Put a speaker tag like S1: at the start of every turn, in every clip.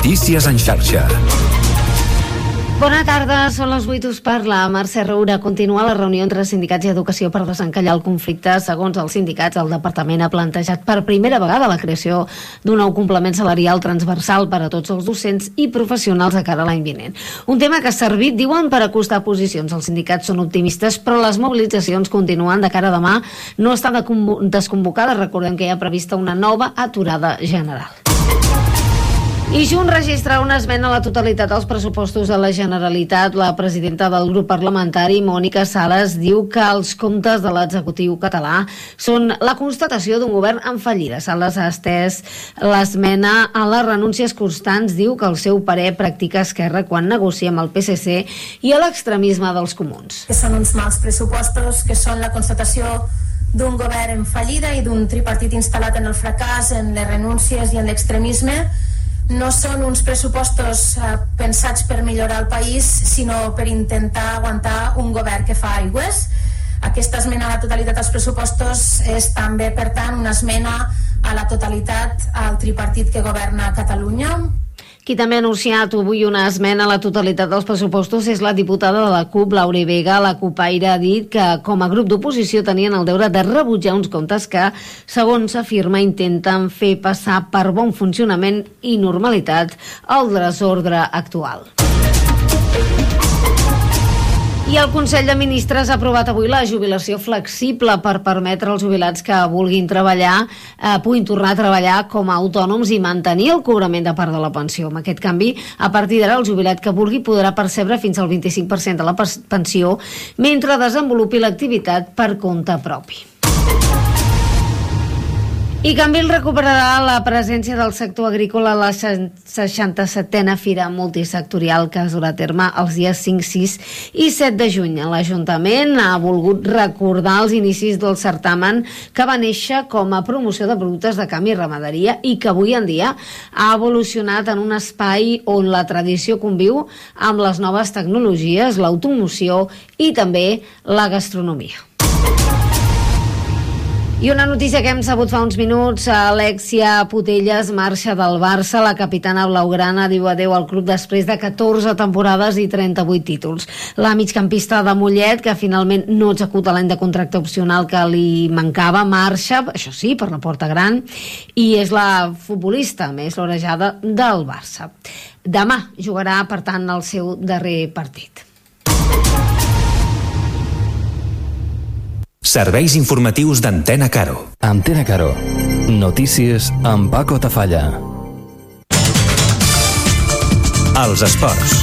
S1: Notícies en xarxa.
S2: Bona tarda, són les 8, us parla Mercè Roura. Continua la reunió entre sindicats i educació per desencallar el conflicte. Segons els sindicats, el departament ha plantejat per primera vegada la creació d'un nou complement salarial transversal per a tots els docents i professionals de cara a l'any vinent. Un tema que ha servit, diuen, per acostar posicions. Els sindicats són optimistes, però les mobilitzacions continuen de cara a demà. No està desconvocada, recordem que hi ha prevista una nova aturada general. I Junts registra una esmena a la totalitat als pressupostos de la Generalitat. La presidenta del grup parlamentari, Mònica Sales, diu que els comptes de l'executiu català són la constatació d'un govern en fallida. Sales ha estès l'esmena a les renúncies constants. Diu que el seu parer practica Esquerra quan negocia amb el PSC i a l'extremisme dels comuns.
S3: Que són uns mals pressupostos, que són la constatació d'un govern en fallida i d'un tripartit instal·lat en el fracàs, en les renúncies i en l'extremisme. No són uns pressupostos pensats per millorar el país, sinó per intentar aguantar un govern que fa aigües. Aquesta esmena a la totalitat als pressupostos és també, per tant, una esmena a la totalitat al tripartit que governa Catalunya.
S2: Qui també ha anunciat avui una esmena a la totalitat dels pressupostos és la diputada de la CUP, Laura Vega. La CUPaire ha dit que com a grup d'oposició tenien el deure de rebutjar uns comptes que, segons s'afirma, intenten fer passar per bon funcionament i normalitat el desordre actual. I el Consell de Ministres ha aprovat avui la jubilació flexible per permetre als jubilats que vulguin treballar puguin tornar a treballar com a autònoms i mantenir el cobrament de part de la pensió. Amb aquest canvi, a partir d'ara, el jubilat que vulgui podrà percebre fins al 25% de la pensió mentre desenvolupi l'activitat per compte propi. I Cambril recuperarà la presència del sector agrícola a la 67a Fira Multisectorial que es durà a terme els dies 5, 6 i 7 de juny. L'Ajuntament ha volgut recordar els inicis del certamen que va néixer com a promoció de productes de camp i ramaderia i que avui en dia ha evolucionat en un espai on la tradició conviu amb les noves tecnologies, l'automoció i també la gastronomia. I una notícia que hem sabut fa uns minuts, Alexia Putellas marxa del Barça. La capitana blaugrana diu adeu al club després de 14 temporades i 38 títols. La migcampista de Mollet, que finalment no executa l'any de contracte opcional que li mancava, marxa, això sí, per la porta gran, i és la futbolista més l'orejada del Barça. Demà jugarà, per tant, el seu darrer partit.
S1: Serveis informatius d'Antena Caro.
S4: Antena Caro. Notícies amb Paco Tafalla.
S1: Els esports.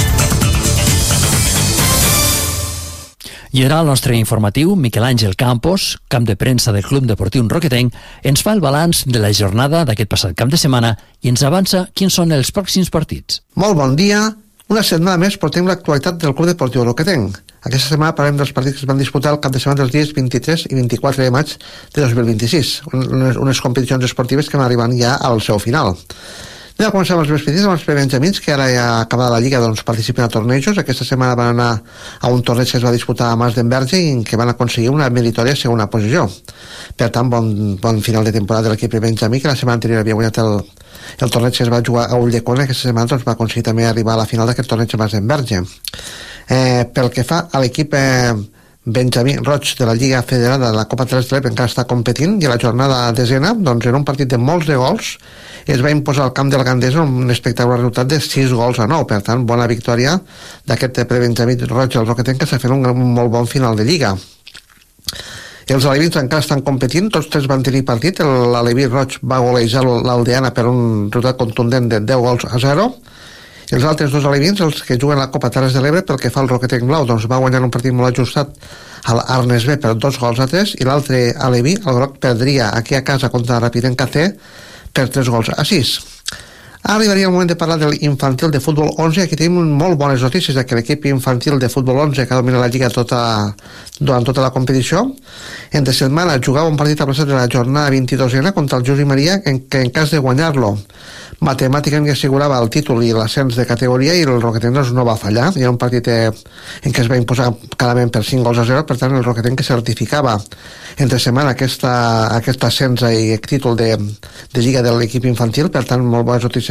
S4: I ara el nostre informatiu, Miquel Àngel Campos, camp de premsa del Club Deportiu Roquetenc, ens fa el balanç de la jornada d'aquest passat cap de setmana i ens avança quins són els pròxims partits.
S5: Molt bon dia. Una setmana més portem l'actualitat del Club Deportiu Roquetenc. Aquesta setmana parlem dels partits que es van disputar el cap de setmana dels dies 23 i 24 de maig de 2026, unes competicions esportives que van arribant ja al seu final. Anem a començar amb els petits, amb els prebenjamins, que ara ja acabada la Lliga doncs, participen a tornejos. Aquesta setmana van anar a un torneig que es va disputar a Mas d'Enverge i en què van aconseguir una meritòria segona posició. Per tant, bon final de temporada de l'equip prebenjamí, que la setmana anterior havia guanyat el torneig que es va jugar a Ulldecona. Aquesta setmana doncs, va aconseguir també arribar a la final d'aquest torneig a Mas d'Enverge. Pel que fa a l'equip Benjamí Roig de la Lliga Federada de la Copa 3 de l'Ebre, encara està competint, i a la jornada desena, doncs, en un partit de molts de gols, es va imposar al camp del Gandesa un espectacular resultat de 6 gols a 9. Per tant, bona victòria d'aquest Benjamí Roig del Roquetenc, que està fent un molt bon final de Lliga. Els alevins encara estan competint, tots tres van tenir partit. L'Aleví Roig va golejar l'Aldeana per un resultat contundent de 10 gols a 0. Els altres dos alevins, els que juguen a la Copa Terres de l'Ebre, pel que fa al Roquetenc Blau, doncs va guanyar un partit molt ajustat a l'Arnes B per 2 gols a 3, i l'altre aleví, el groc, perdria aquí a casa contra Rapident C per 3 gols a 6. Ara arribaria el moment de parlar de l'infantil de futbol 11. Aquí tenim molt bones notícies que l'equip infantil de futbol 11 que domina la Lliga durant tota la competició. Entre setmana jugava un partit aplaçat de la jornada 22a contra el José Maria, que en cas de guanyar-lo matemàticament assegurava el títol i l'ascens de categoria, i el Roquetenc no va fallar. Hi era un partit en què es va imposar clarament per 5 gols a 0, per tant el Roquetenc que certificava entre setmana aquest ascens i títol de Lliga de l'equip infantil. Per tant, molt bones notícies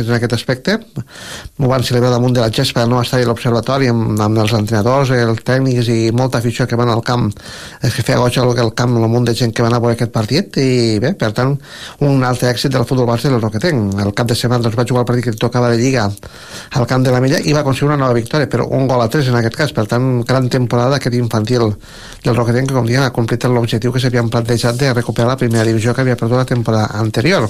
S5: en aquest aspecte. Ho van celebrar damunt de la gespa del nou estadi de l'Observatori amb els entrenadors, els tècnics i molta afició que van al camp. És que feia goig el camp, el munt de gent que van a veure aquest partit, i bé, per tant, un altre èxit del futbol base del Roquetenc. El cap de setmana va jugar el partit que tocava de Lliga al camp de la Mella i va aconseguir una nova victòria, però un gol a 3 en aquest cas. Per tant, gran temporada aquest infantil del Roquetenc, que com diem ha complit l'objectiu que s'havien plantejat de recuperar la primera divisió que havia perdut la temporada anterior.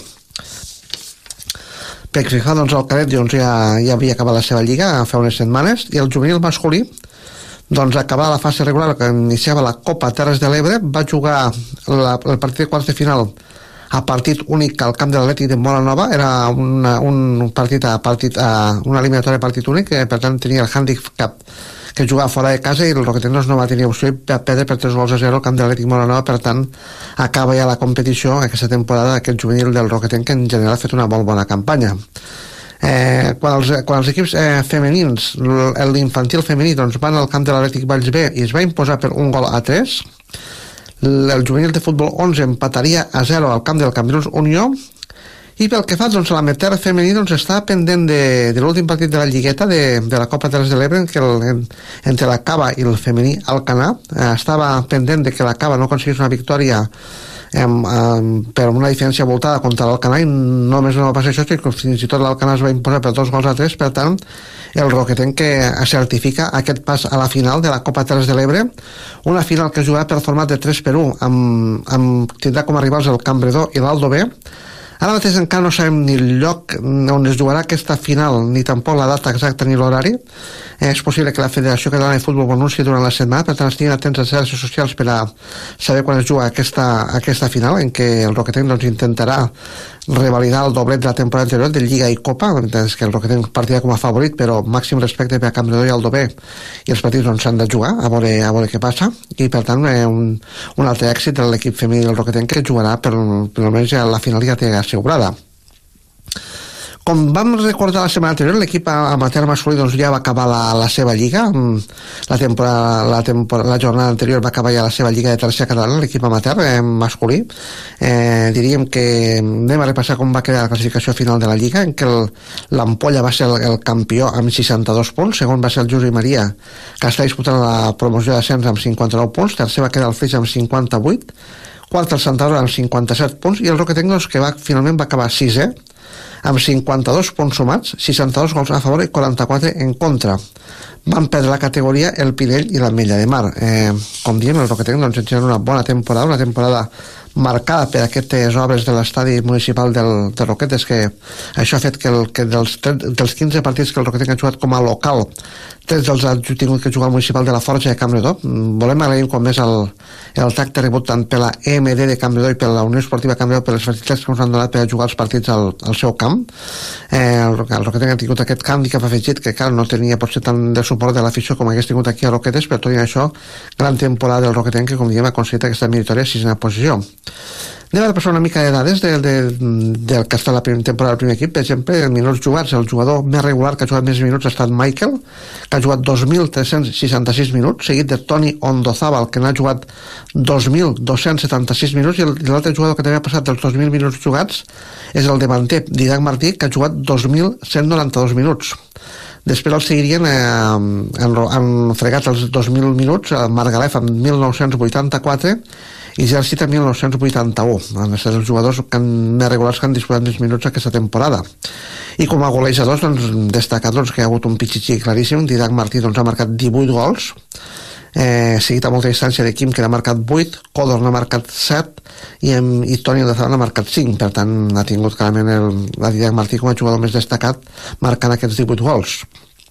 S5: Pel que fa, doncs, el cadet ja havia acabat la seva lliga fa unes setmanes, i el juvenil masculí, doncs, acabar la fase regular que iniciava la Copa Terres de l'Ebre, va jugar el partit de quarts de final a partit únic al camp de l'Atlètic de Molanova. Era un partit una eliminatòria a partit únic, que per tant tenia el hàndicap que jugava fora de casa, i el Roquetenc no va tenir opció i va perdre per 3-0 al camp de l'Atlètic Molanova. Per tant, acaba ja la competició aquesta temporada aquest juvenil del Roquetenc, que en general ha fet una molt bona campanya. Quan els equips femenins, l'infantil femení, doncs van al camp de l'Atlètic Valls B i es va imposar per 1-3, el juvenil de futbol 11 empataria a 0 al camp del Campionats Unió. I pel que fa, doncs, la Meter femení, doncs, està pendent de l'últim partit de la lligueta de la Copa Terres de l'Ebre, entre la Cava i el femení Alcanar. Estava pendent de que la Cava no aconseguís una victòria per una diferència voltada contra l'Alcanar, i només no va passar això, que fins i tot l'Alcanar es va imposar per 2-3. Per tant, el Roquetenc que certifica aquest pas a la final de la Copa Terres de l'Ebre, una final que es jugarà per format de 3-1, tindrà com a rivals el Cambredó i l'Aldo B. Ara mateix encara no sabem ni el lloc on es jugarà aquesta final, ni tampoc la data exacta ni l'horari. És possible que la Federació Catalana de Futbol ho anunciï durant la setmana, per tant estiguin atents a les xarxes socials per a saber quan es juga aquesta final, en què el Roquetenc, doncs, intentarà revalidar el doblet de la temporada anterior de Lliga i Copa. És que el Roquetenc partirà com a favorit, però màxim respecte per a Campredó i Aldo B, i els partits s'han de jugar a veure què passa, i per tant un altre èxit de l'equip femení del Roquetenc, que jugarà per almenys a la final ja té assegurada. Com vam recordar la setmana anterior, l'equip amateur masculí, doncs, ja va acabar la seva lliga. La jornada anterior va acabar ja la seva lliga de tercera catalana, l'equip amateur masculí. Diríem que anem a repassar com va quedar la classificació final de la lliga, en què l'Ampolla va ser el campió amb 62 punts, segon va ser el Josep Maria, que està disputant la promoció d'ascens amb 59 punts, tercer va quedar el Flix amb 58, quart el Santador amb 57 punts, i el Roquetenc, doncs, que finalment va acabar 6è, amb 52 punts sumats, 62 gols a favor i 44 en contra. Van perdre la categoria el Pinell i l'Ametlla de Mar. Com diem, el Roquetenc, doncs, enxerra una bona temporada, una temporada marcada per aquestes obres de l'estadi municipal de Roquetes, que això ha fet que dels 15 partits que el Roquetenc ha jugat com a local, 3 dels ha tingut que jugar al municipal de la Forja de Campredó. Volem agrair com més el tracte rebut tant per la EMD de Campredó i per la Unió Esportiva Campredó, per les facilitats que ens han donat per jugar els partits al seu camp. El Roquetenc ha tingut aquest hàndicap afegit, que no tenia potser tant de suport de l'afició com hagués tingut aquí a Roquetes, però tot i això, gran temporada del Roquetenc, que, com diem, ha aconseguit aquesta meritòria 6a posició. Anem a repassar una mica de dades del que ha estat la primera temporada del primer equip. Per exemple, en minuts jugats, el jugador més regular que ha jugat més minuts ha estat Michael, que ha jugat 2.366 minuts, seguit de Toni Ondozábal, que n'ha jugat 2.276 minuts, i l'altre jugador que també ha passat dels 2.000 minuts jugats és el davanter Didac Martí, que ha jugat 2.192 minuts. Després el seguirien, han fregat els 2.000 minuts, Marc Galef amb 1.984 i Gersit amb 1981. Han estat els jugadors més regulars que han disputat més minuts aquesta temporada. I com a golejadors, doncs, destacat que hi ha hagut un pitxitxí claríssim. Didac Martí, doncs, ha marcat 18 gols, seguit a molta distància de Quim, que n'ha marcat 8, Codor n'ha marcat 7 i Toni Ondozábal n'ha marcat 5. Per tant, ha tingut clarament la Didac Martí com a jugador més destacat, marcant aquests 18 gols.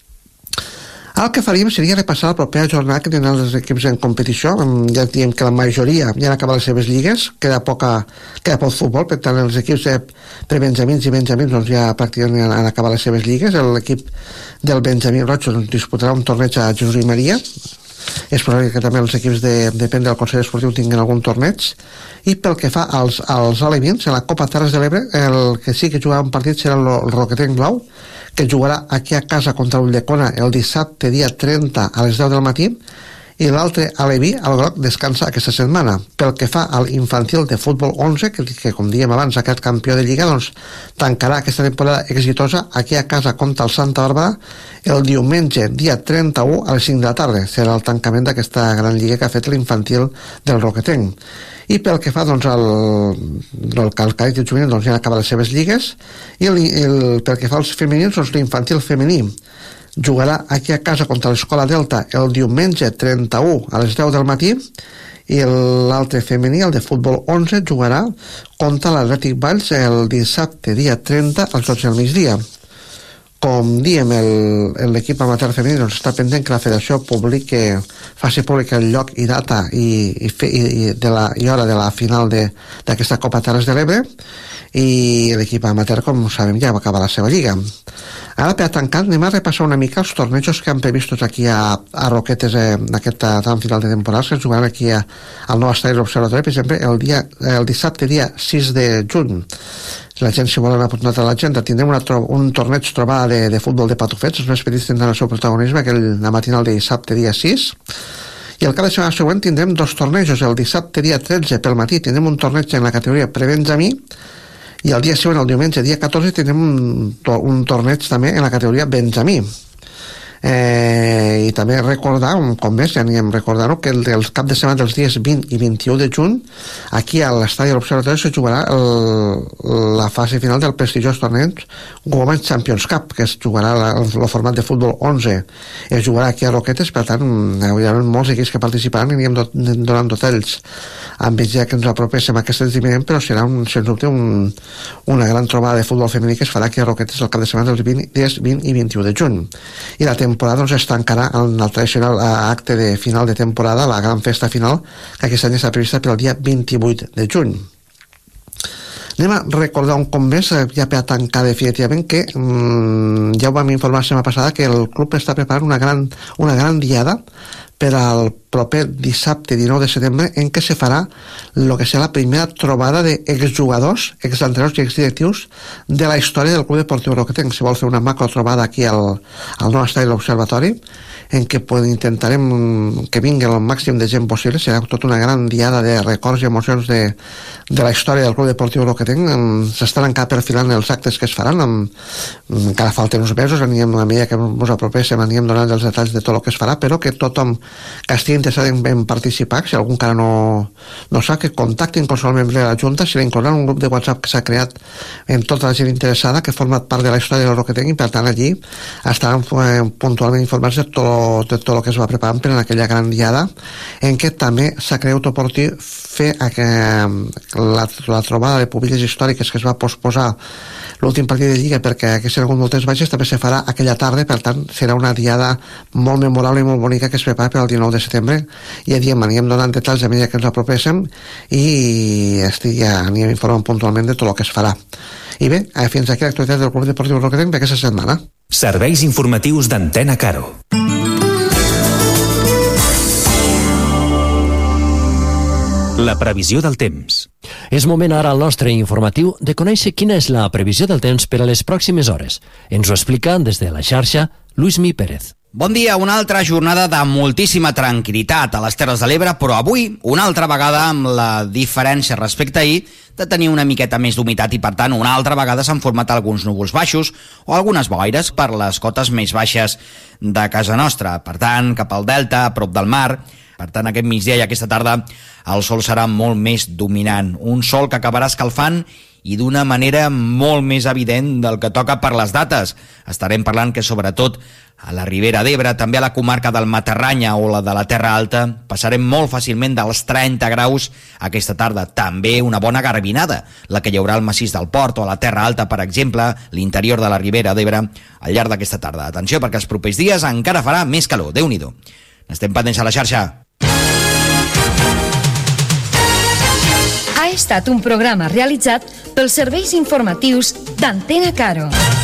S5: El que faríem seria repassar la propera jornada que tenen els equips en competició. Ja diem que la majoria ja han acabat les seves lligues, queda poc futbol, per tant els equips prebenjamins i benjamins, doncs, ja pràcticament han acabat les seves lligues. L'equip del Benjamí Roig, doncs, disputarà un torneig a Jesús i Maria. És probable que també els equips depèn del Consell Esportiu tinguin algun torneig. I pel que fa als alevins, en la Copa Terres de l'Ebre, el que sí que jugarà un partit serà el Roquetenc Blau, que jugarà aquí a casa contra Ulldecona el dissabte dia 30 a les 10 del matí, i l'altre Aleví, el groc, descansa aquesta setmana. Pel que fa al infantil de futbol 11, que com dèiem abans, aquest campió de Lliga, doncs tancarà aquesta temporada exitosa aquí a casa contra el Santa Bàrbara el diumenge, dia 31 a les 5 de la tarda. Serà el tancament d'aquesta gran lliga que ha fet l'infantil del Roquetenc. I pel que fa doncs, al cadet i el juvenil, doncs, ja han acabat les seves lligues, i pel que fa als femenins, doncs, l'infantil femení jugarà aquí a casa contra l'Escola Delta el diumenge 31 a les 10 del matí, i l'altre femení, el de futbol 11, jugarà contra l'Atlètic Valls el dissabte, dia 30, als 12 del migdia. Com diem, l'equip amateur femení doncs, està pendent que la federació faci públic el lloc i data i hora de la final d'aquesta Copa Terres de l'Ebre, i l'equip amateur, com sabem, ja va acabar la seva lliga. Ara, per tancar, anem a repassar una mica els tornejos que han previstos aquí a Roquetes en aquest tram final de temporada, que es jugaran aquí al nou estadi de l'Observatori, per exemple, el dissabte, dia 6 de juny. La gent, si volen apuntar a l'agenda, tindrem un torneig trobada de futbol de patufets. Els més petits tindran el seu protagonisme la matinal de dissabte, dia 6. I el cap de setmana següent tindrem dos tornejos. El dissabte, dia 13, pel matí, tindrem un torneig en la categoria prebenjamí, i el dia següent, el diumenge, dia 14, tindrem un torneig també en la categoria benjamí. I també recordar, com més ja anirem recordant-ho, que els cap de setmana dels dies 20 i 21 de juny aquí a l'estadi de l'Observatori se jugarà la fase final del prestigiós torneig Women's Champions Cup, que es jugarà el format de futbol 11, es jugarà aquí a Roquetes. Per tant, hi haurà molts equips que participaran i anirem donant detalls amb ells ja que ens apropéssim a aquest esdeveniment, però serà sens dubte una gran trobada de futbol femení que es farà aquí a Roquetes el cap de setmana dels dies 20 i 21 de juny. I la temporada doncs, es tancarà en el tradicional acte de final de temporada, la gran festa final, que aquest any està prevista per al dia 28 de juny. Anem a recordar un cop més, ja per tancar definitivament, que ja ho vam informar la setmana passada, que el club està preparant una gran diada per al proper dissabte 19 de setembre, en què se farà el que serà la primera trobada d'exjugadors, exentrenadors i exdirectius de la història del Club Deportiu Roquetenc. Se vol fer una macro trobada aquí al nou estadi de l'Observatori, en què intentarem que vingui el màxim de gent possible. Serà tota una gran diada de records i emocions de la història del Club Deportiu Roquetenc. S'estan encara perfilant els actes que es faran, encara falten uns mesos, a mesura que ens apropéssim anirem donant els detalls de tot el que es farà, però que tothom que estigui interessat en participar, si algú encara no sap, que contactin qualsevol membre de la Junta. Se l'inclourà un grup de WhatsApp que s'ha creat en tota la gent interessada, que ha format part de la història del Roquetenc, i per tant allí estaran puntualment informats de tot el que es va preparant per en aquella gran diada, en què també s'ha creat oportú fer la trobada de pubilles històriques que es va posposar l'últim partit de Lliga perquè haguessin hagut moltes baixes, també se farà aquella tarda. Per tant, serà una diada molt memorable i molt bonica que es prepara per al 19 de setembre. I anirem donant detalls a mesura que ens apropéssim i ja anirem informant puntualment de tot el que es farà. I bé, fins aquí l'actualitat del Club Deportiu Roquetenc d'aquesta setmana.
S1: Serveis informatius d'Antena Caro. La previsió del temps.
S4: És moment ara al nostre informatiu de conèixer quina és la previsió del temps per a les pròximes hores. Ens ho explica des de la xarxa Lluís Pérez.
S6: Bon dia, una altra jornada de moltíssima tranquil·litat a les Terres de l'Ebre, però avui una altra vegada amb la diferència respecte a ahir de tenir una miqueta més d'humitat i per tant una altra vegada s'han format alguns núvols baixos o algunes boires per les cotes més baixes de casa nostra. Per tant, cap al delta, a prop del mar. Per tant, aquest migdia i aquesta tarda el sol serà molt més dominant. Un sol que acabarà escalfant i d'una manera molt més evident del que toca per les dates. Estarem parlant que sobretot a la Ribera d'Ebre, també a la comarca del Matarranya o la de la Terra Alta, passarem molt fàcilment dels 30 graus aquesta tarda. També una bona garbinada, la que hi haurà al massís del Port o a la Terra Alta, per exemple, l'interior de la Ribera d'Ebre, al llarg d'aquesta tarda. Atenció, perquè els propers dies encara farà més calor. Déu-n'hi-do. N'estem pendents a la xarxa.
S7: Ha estat un programa realitzat pels serveis informatius d'Antena Caro.